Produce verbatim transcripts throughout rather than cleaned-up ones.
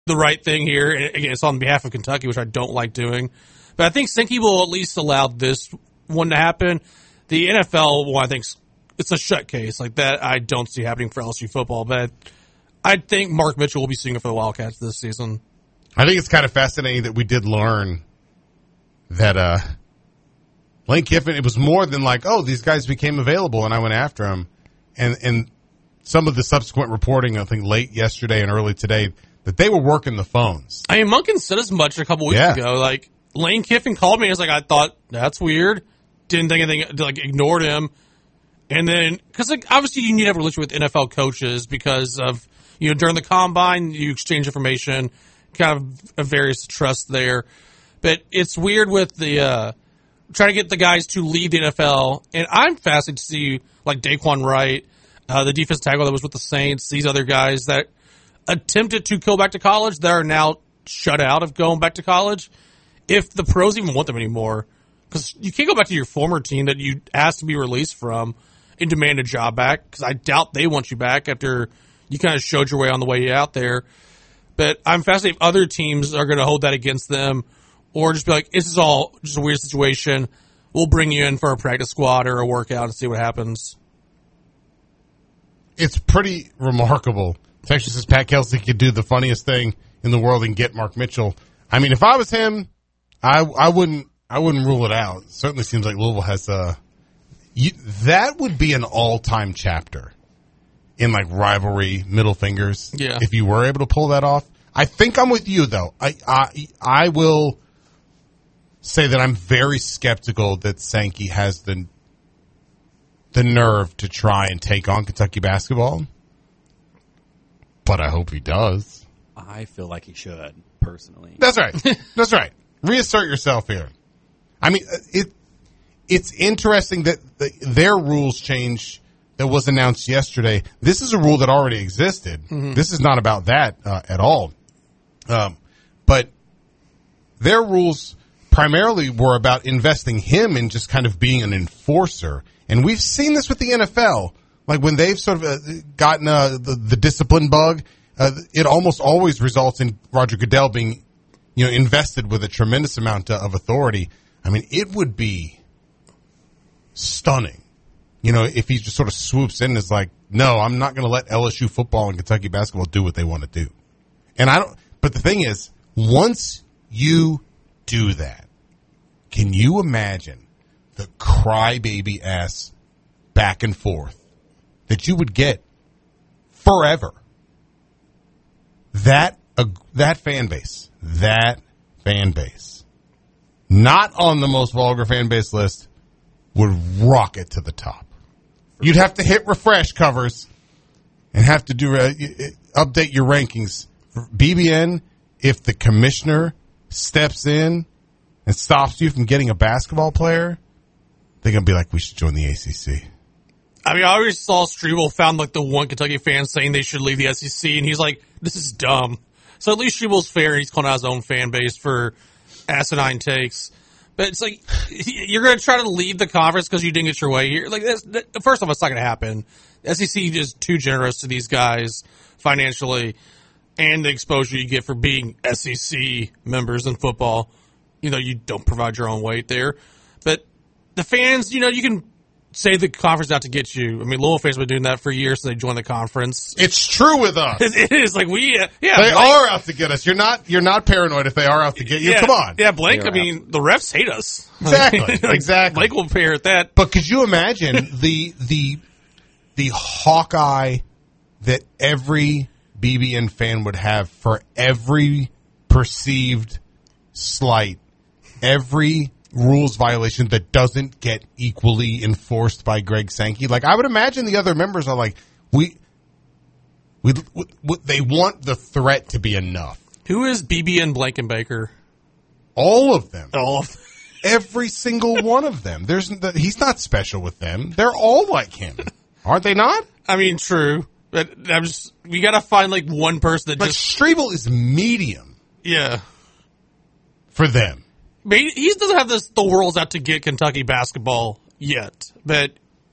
the right thing here. And again, it's on behalf of Kentucky, which I don't like doing. But I think Sankey will at least allow this one to happen. The N F L one, I think it's a shut case. Like that, I don't see happening for L S U football. But I think Mark Mitchell will be singing for the Wildcats this season. I think it's kind of fascinating that we did learn that uh, Lane Kiffin, it was more than like, oh, these guys became available and I went after them. And, and some of the subsequent reporting, I think late yesterday and early today, that they were working the phones. I mean, Monken said as much a couple weeks yeah. ago. Like, Lane Kiffin called me and was like, I thought, that's weird. Didn't think anything, like, ignored him. And then, because like, obviously you need to have a relationship with N F L coaches because of, you know, during the combine, you exchange information, kind of a various trust there. But it's weird with the, uh, trying to get the guys to leave the N F L. And I'm fascinated to see, like, Daquan Wright, uh, the defensive tackle that was with the Saints, these other guys that attempted to go back to college that are now shut out of going back to college. If the pros even want them anymore. Because you can't go back to your former team that you asked to be released from and demand a job back, because I doubt they want you back after you kind of showed your way on the way out there. But I'm fascinated if other teams are going to hold that against them or just be like, this is all just a weird situation. We'll bring you in for a practice squad or a workout and see what happens. It's pretty remarkable. Texas says Pat Kelsey could do the funniest thing in the world and get Mark Mitchell. I mean, if I was him, I, I wouldn't I wouldn't rule it out. It certainly seems like Louisville has a You, that would be an all-time chapter in, like, rivalry, middle fingers. Yeah. If you were able to pull that off. I think I'm with you, though. I, I, I will say that I'm very skeptical that Sankey has the, the nerve to try and take on Kentucky basketball. But I hope he does. I feel like he should, personally. That's right. That's right. Reassert yourself here. I mean, it... It's interesting that the, their rules change that was announced yesterday. This is a rule that already existed. Mm-hmm. This is not about that uh, at all. Um, but their rules primarily were about investing him in just kind of being an enforcer. And we've seen this with the N F L. Like when they've sort of uh, gotten uh, the, the discipline bug, uh, it almost always results in Roger Goodell being, you know, invested with a tremendous amount of authority. I mean, it would be stunning, you know, if he just sort of swoops in and is like, no, I'm not going to let L S U football and Kentucky basketball do what they want to do. And I don't, but the thing is, once you do that, can you imagine the crybaby ass back and forth that you would get forever? That, uh, that fan base, that fan base, not on the most vulgar fan base list, would rocket to the top. You'd have to hit refresh covers and have to do uh, update your rankings. For B B N, if the commissioner steps in and stops you from getting a basketball player, they're going to be like, we should join the A C C. I mean, I already saw Strebel found like the one Kentucky fan saying they should leave the S E C, and he's like, this is dumb. So at least Strebel's fair. He's calling out his own fan base for asinine takes. But it's like, you're going to try to leave the conference because you didn't get your way here. Like, that's, that, first off, it's not going to happen. The S E C is too generous to these guys financially, and the exposure you get for being S E C members in football. You know, you don't provide your own weight there. But the fans, you know, you can say the conference not to get you. I mean, Louisville fans have been doing that for years since they joined the conference. It's true with us. It is like we, uh, yeah, they Blake, are out to get us. You're not, you're not paranoid if they are out to get you. Yeah, Come on. Yeah, Blake. I mean, the refs hate us. Exactly. like, exactly. Blake will parrot that. But could you imagine the the the Hawkeye that every B B N fan would have for every perceived slight, every rules violation that doesn't get equally enforced by Greg Sankey? Like, I would imagine the other members are like, we, we, we, we they want the threat to be enough. Who is B B N Blankenbaker? All of them. All of them. Every single one of them. There's he's not special with them. They're all like him, aren't they? Not. I mean, true, but I'm just we gotta find like one person that but just Strebel is medium. Yeah. For them. He he doesn't have this, the world's out to get Kentucky basketball yet, but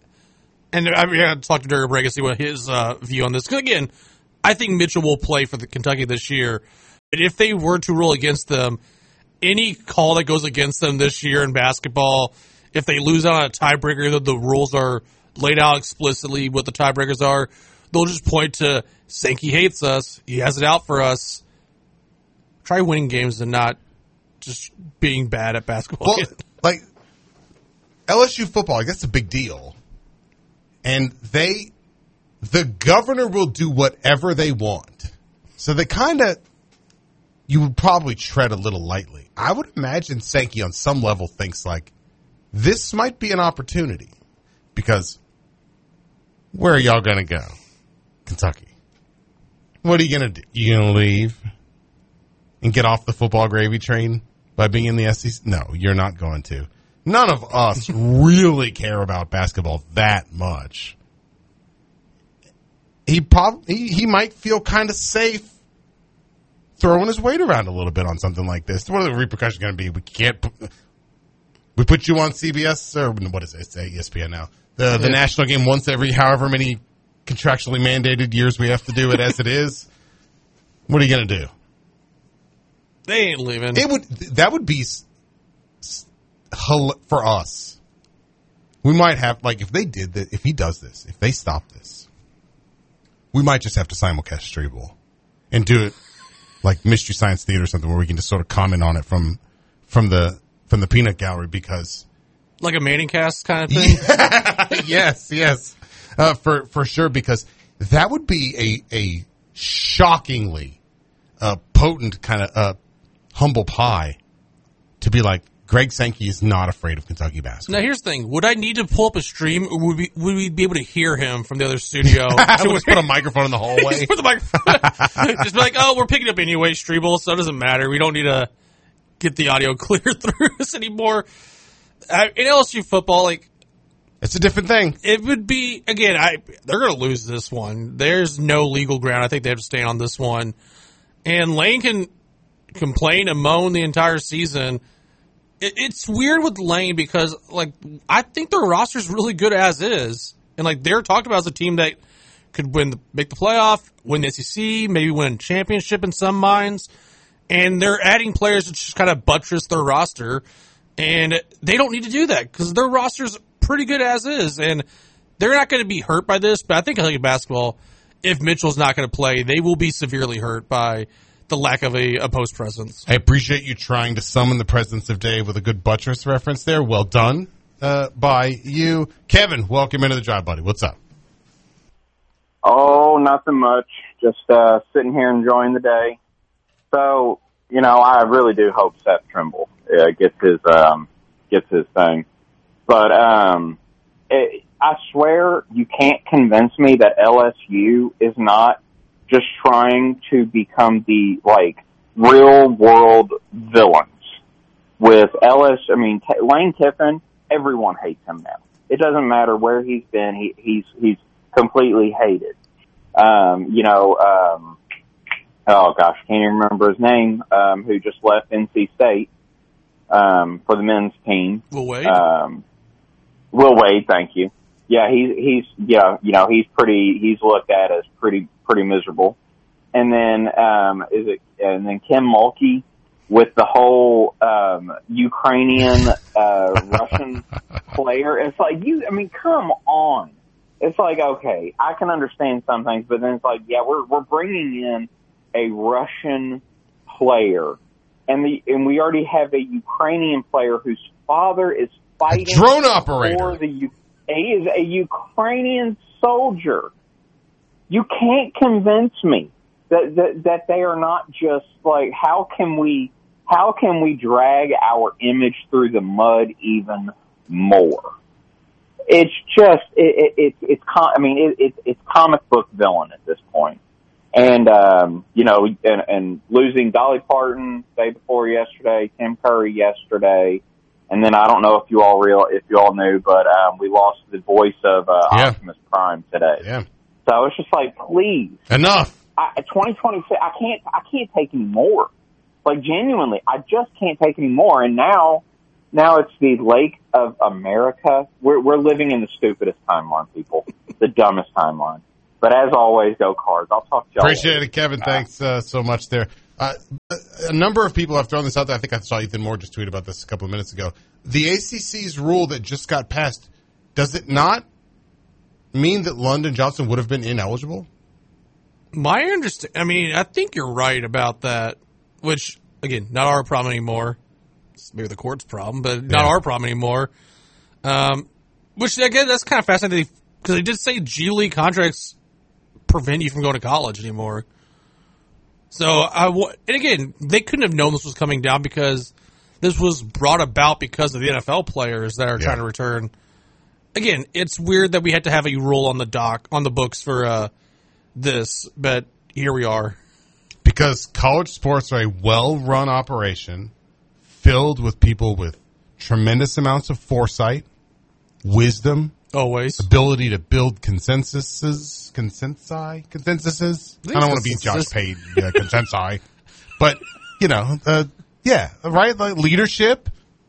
and I mean, I talked to Derek Bragg to see what his uh, view on this. Because again, I think Mitchell will play for the Kentucky this year. if they were to rule against them, any call that goes against them this year in basketball, if they lose out on a tiebreaker, the, the rules are laid out explicitly what the tiebreakers are, they'll just point to Sankey hates us. He has it out for us. Try winning games and not just being bad at basketball. Well, like L S U football, like, that's a big deal. And they, the governor will do whatever they want. So they kind of, you would probably tread a little lightly. I would imagine Sankey on some level thinks like, this might be an opportunity. Because where are y'all going to go? Kentucky. What are you going to do? You going to leave and get off the football gravy train by being in the S E C? No, you're not going to. None of us really care about basketball that much. He probably he, he might feel kind of safe throwing his weight around a little bit on something like this. What are the repercussions going to be? We can't. Put, we put you on C B S or what is it? It's E S P N now. The the yeah. national game once every however many contractually mandated years we have to do it as it is. What are you going to do? They ain't leaving. It would that would be for us. We might have like if they did that. If he does this, if they stop this, we might just have to simulcast Streetball and do it like Mystery Science Theater or something where we can just sort of comment on it from from the from the peanut gallery because like a Manning cast kind of thing. yes, yes, uh, for for sure because that would be a a shockingly uh, potent kind of uh, humble pie to be like Greg Sankey is not afraid of Kentucky basketball. Now here's the thing: would I need to pull up a stream, or would we would we be able to hear him from the other studio? We'll just put a microphone in the hallway. Just put the microphone. Just be like, oh, we're picking up anyway, Streeble, so it doesn't matter. We don't need to get the audio clear through us anymore. Uh, in L S U football, like it's a different thing. It would be again. I they're going to lose this one. There's no legal ground. I think they have to stand on this one. And Lane can complain and moan the entire season. It, it's weird with Lane because, like, I think their roster's really good as is. And, like, they're talked about as a team that could win, the, make the playoff, win the S E C, maybe win a championship in some minds. And they're adding players to just kind of buttress their roster. And they don't need to do that because their roster's pretty good as is. And they're not going to be hurt by this. But I think Kentucky basketball, if Mitchell's not going to play, they will be severely hurt by the lack of a, a post presence. I appreciate you trying to summon the presence of Dave with a good buttress reference there. Well done uh, by you. Kevin, welcome into the drive, buddy. What's up? Oh, nothing much. Just uh, sitting here enjoying the day. So, you know, I really do hope Seth Trimble uh, gets his um, gets his thing. But um, it, I swear you can't convince me that L S U is not just trying to become the, like, real-world villains. With L S, I mean, T- Lane Kiffin, everyone hates him now. It doesn't matter where he's been, he, he's he's completely hated. Um, you know, um, oh gosh, can't even remember his name, um, who just left N C State um, for the men's team. Will Wade? Um, Will Wade, thank you. Yeah, he's, he's, yeah, you know, he's pretty, he's looked at as pretty, pretty miserable. And then, um, is it, and then Kim Mulkey with the whole, um, Ukrainian, uh, Russian player. It's like, you, I mean, come on. It's like, okay, I can understand some things, but then it's like, yeah, we're, we're bringing in a Russian player and the, and we already have a Ukrainian player whose father is fighting a drone operator. For the He is a Ukrainian soldier. You can't convince me that, that that they are not just like, how can we how can we drag our image through the mud even more? It's just it, it, it it's I mean it, it, it's comic book villain at this point. And um, you know, and, and losing Dolly Parton day before yesterday, Tim Curry yesterday. And then I don't know if you all real if you all knew, but um, we lost the voice of uh, yeah. Optimus Prime today. Yeah. So it's just like, please, enough. I, twenty twenty-six, I can't, I can't take any more. Like genuinely, I just can't take any more. And now, now it's the Lake of America. We're we're living in the stupidest timeline, people, the dumbest timeline. But as always, go Cards. I'll talk to y'all. Appreciate it, Kevin. Thanks uh, so much there. Uh, a, a number of people have thrown this out there. I think I saw Ethan Moore just tweet about this a couple of minutes ago. The A C C's rule that just got passed, does it not mean that London Johnson would have been ineligible? My understand. I mean, I think you're right about that. Which, again, not our problem anymore. It's maybe the court's problem, but not Yeah. our problem anymore. Um, which again, that's kind of fascinating because they did say G League contracts prevent you from going to college anymore. So I w- and again, they couldn't have known this was coming down because this was brought about because of the N F L players that are Yeah. trying to return. Again, it's weird that we had to have a rule on the doc on the books for uh, this, but here we are. Because college sports are a well-run operation filled with people with tremendous amounts of foresight, wisdom, Always. ability to build consensuses, consensi, consensuses. I don't want to be Josh Payne, uh, consensi, but you know, uh, yeah, right. Like leadership,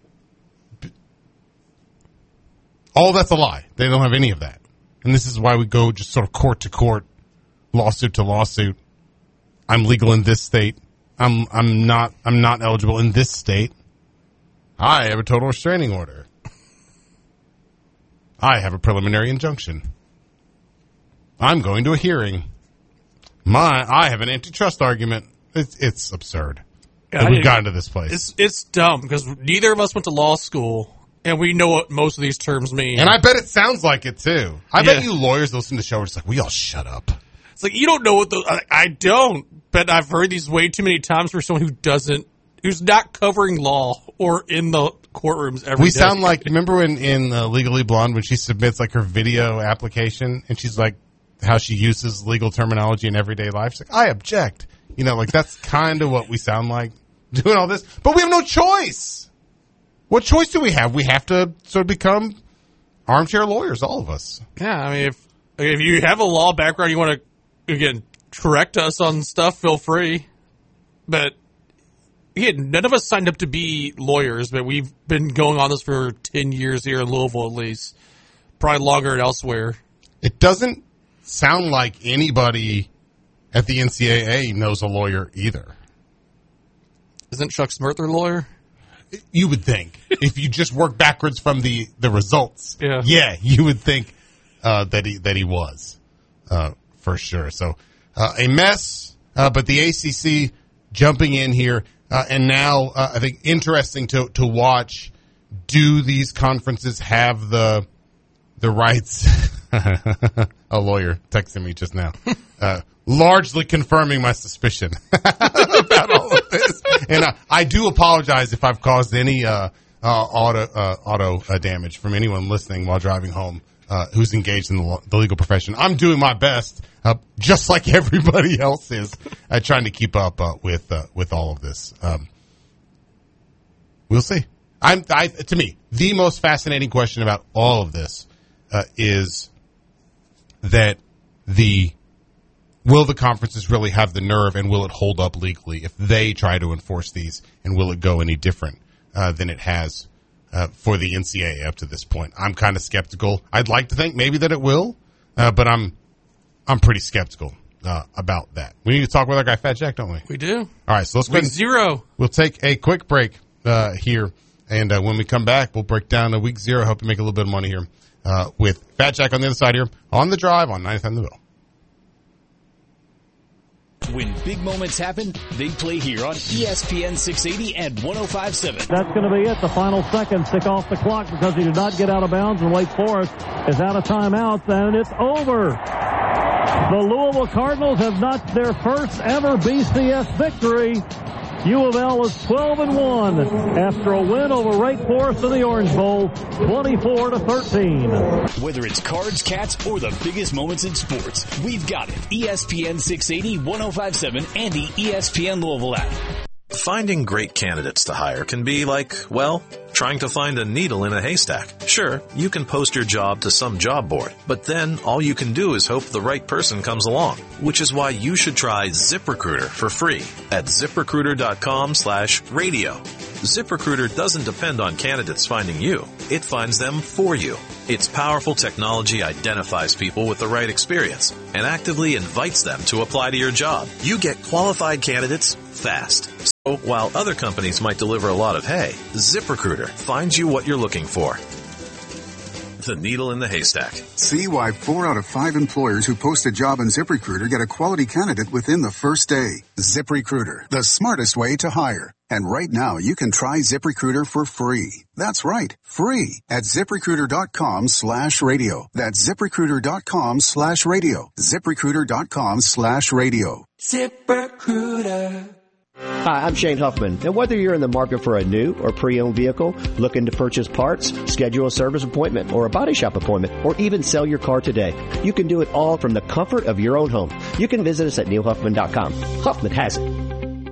all that's a lie. They don't have any of that, and this is why we go just sort of court to court, lawsuit to lawsuit. I'm legal in this state. I'm I'm not I'm not eligible in this state. I have a total restraining order. I have a preliminary injunction. I'm going to a hearing. My, I have an antitrust argument. It's, it's absurd that I we've didn't- gotten to this place. It's it's dumb because neither of us went to law school, and we know what most of these terms mean. And I bet it sounds like it too. I bet Yeah. you lawyers listen to the show are just like, we all shut up. It's like you don't know what the I, I don't, but I've heard these way too many times for someone who doesn't, who's not covering law or in the courtrooms every We day. sound like, remember when in uh, Legally Blonde when she submits like her video application and she's like, how she uses legal terminology in everyday life. She's like, I object. You know, like that's kind of what we sound like doing all this. But we have no choice. What choice do we have? We have to sort of become armchair lawyers, all of us. Yeah, I mean, if if you have a law background, you want to again correct us on stuff, feel free. But again, none of us signed up to be lawyers, but we've been going on this for ten years here in Louisville, at least, probably longer elsewhere. It doesn't sound like anybody at the N C double A knows a lawyer either. Isn't Chuck Smith their lawyer? You would think if you just work backwards from the, the results. Yeah. Yeah, you would think uh, that he that he was uh, for sure. So uh, a mess, uh, but the A C C jumping in here, uh, and now uh, I think interesting to to watch. Do these conferences have the the rights? A lawyer texted me just now, uh, largely confirming my suspicion about all of this. And uh, I do apologize if I've caused any uh, uh, auto uh, auto uh, damage from anyone listening while driving home uh, who's engaged in the, lo- the legal profession. I'm doing my best, uh, just like everybody else is, uh, trying to keep up uh, with uh, with all of this. Um, we'll see. I'm I, to me the most fascinating question about all of this uh, is that the will the conferences really have the nerve and will it hold up legally if they try to enforce these, and will it go any different uh, than it has uh, for the N C double A up to this point? I'm kind of skeptical. I'd like to think maybe that it will, uh, but I'm I'm pretty skeptical uh, about that. We need to talk with our guy Fat Jack, don't we? We do. All right, so let's go Week ahead and- zero. We'll take a quick break uh, here, and uh, when we come back, we'll break down a week zero. Hope to make a little bit of money here uh, with Fat Jack on the other side here on the drive on ninety-five The Bill. When big moments happen, they play here on E S P N six eighty and one oh five point seven. That's going to be it. The final seconds tick off the clock because he did not get out of bounds, and Wake Forest is out of timeouts, and it's over. The Louisville Cardinals have notched their first ever B C S victory. U of L is twelve and one after a win over Wake Forest in the Orange Bowl, twenty-four to thirteen. Whether it's cards, cats, or the biggest moments in sports, we've got it. E S P N six eighty, one oh five point seven, and the E S P N Louisville app. Finding great candidates to hire can be like, well, trying to find a needle in a haystack. Sure, you can post your job to some job board, but then all you can do is hope the right person comes along, which is why you should try ZipRecruiter for free at ZipRecruiter.com slash radio. ZipRecruiter doesn't depend on candidates finding you. It finds them for you. Its powerful technology identifies people with the right experience and actively invites them to apply to your job. You get qualified candidates fast. So while other companies might deliver a lot of hay, ZipRecruiter finds you what you're looking for. The needle in the haystack. See why four out of five employers who post a job on ZipRecruiter get a quality candidate within the first day. ZipRecruiter, the smartest way to hire. And right now, you can try ZipRecruiter for free. That's right, free at ZipRecruiter.com slash radio. That's ZipRecruiter.com slash radio. ZipRecruiter.com slash radio. ZipRecruiter. Hi, I'm Shane Huffman, and whether you're in the market for a new or pre-owned vehicle, looking to purchase parts, schedule a service appointment or a body shop appointment, or even sell your car today, you can do it all from the comfort of your own home. You can visit us at neil huffman dot com. Huffman has it.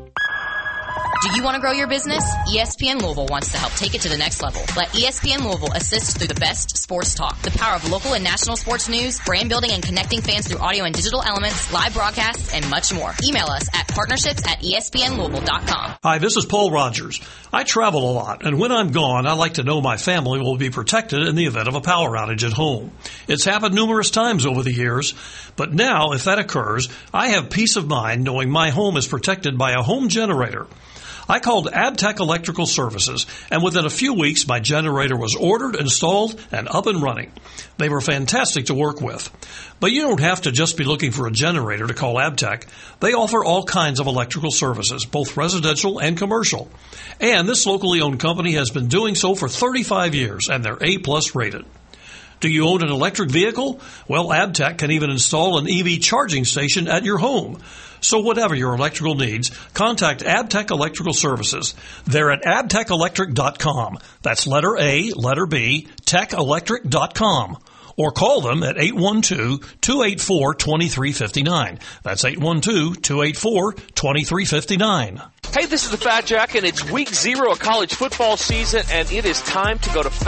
Do you want to grow your business? E S P N Louisville wants to help take it to the next level. Let E S P N Louisville assist through the best sports talk, the power of local and national sports news, brand building and connecting fans through audio and digital elements, live broadcasts, and much more. Email us at partnerships at E S P N Louisville dot com. Hi, this is Paul Rogers. I travel a lot, and when I'm gone, I like to know my family will be protected in the event of a power outage at home. It's happened numerous times over the years, but now, if that occurs, I have peace of mind knowing my home is protected by a home generator. I called Abtech Electrical Services, and within a few weeks, my generator was ordered, installed, and up and running. They were fantastic to work with. But you don't have to just be looking for a generator to call Abtech. They offer all kinds of electrical services, both residential and commercial. And this locally owned company has been doing so for thirty-five years, and they're A-plus rated. Do you own an electric vehicle? Well, Abtech can even install an E V charging station at your home. So whatever your electrical needs, contact Abtech Electrical Services. They're at abtech electric dot com. That's letter A, letter B, tech electric dot com. Or call them at eight one two, two eight four, two three five nine. That's eight one two, two eight four, two three five nine. Hey, this is the Fat Jack, and it's week zero of college football season, and it is time to go to Fat